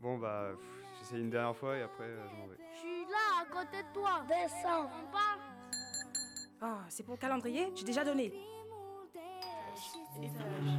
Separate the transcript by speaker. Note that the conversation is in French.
Speaker 1: Bon bah, j'essaye une dernière fois et après je m'en vais.
Speaker 2: Je suis là, à côté de toi.
Speaker 3: Descends.
Speaker 2: On part.
Speaker 4: Ah, c'est pour le calendrier? J'ai déjà donné.
Speaker 3: Étage.